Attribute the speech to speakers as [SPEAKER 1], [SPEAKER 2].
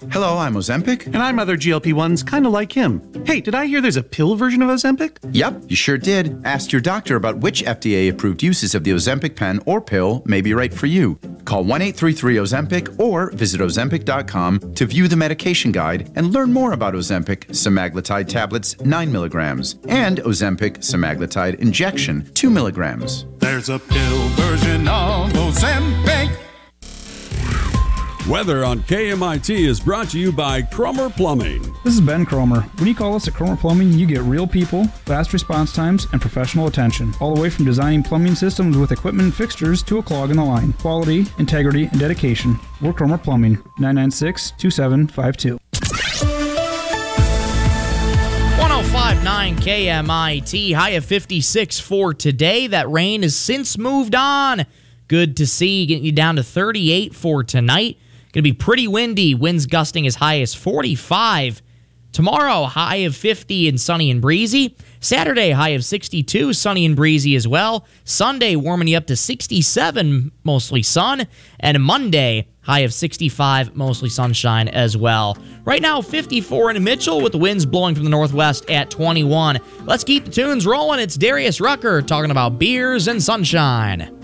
[SPEAKER 1] Hello, I'm Ozempic.
[SPEAKER 2] And I'm other GLP-1s kind of like him. Hey, did I hear there's a pill version of Ozempic?
[SPEAKER 1] Yep, you sure did. Ask your doctor about which FDA-approved uses of the Ozempic pen or pill may be right for you. Call 1-833-OZEMPIC or visit Ozempic.com to view the medication guide and learn more about Ozempic semaglutide tablets 9 milligrams and Ozempic semaglutide injection 2 milligrams.
[SPEAKER 3] There's a pill version of Ozempic.
[SPEAKER 4] Weather on KMIT is brought to you by Cromer Plumbing.
[SPEAKER 5] This is Ben Cromer. When you call us at Cromer Plumbing, you get real people, fast response times, and professional attention. All the way from designing plumbing systems with equipment and fixtures to a clog in the line. Quality, integrity, and dedication. We're Cromer Plumbing. 996-2752.
[SPEAKER 6] 105.9 KMIT. High of 56 for today. That rain has since moved on. Good to see. Getting you down to 38 for tonight. Going to be pretty windy. Winds gusting as high as 45. Tomorrow, high of 50 and sunny and breezy. Saturday, high of 62, sunny and breezy as well. Sunday, warming you up to 67, mostly sun. And Monday, high of 65, mostly sunshine as well. Right now, 54 in Mitchell with the winds blowing from the northwest at 21. Let's keep the tunes rolling. It's Darius Rucker talking about beers and sunshine.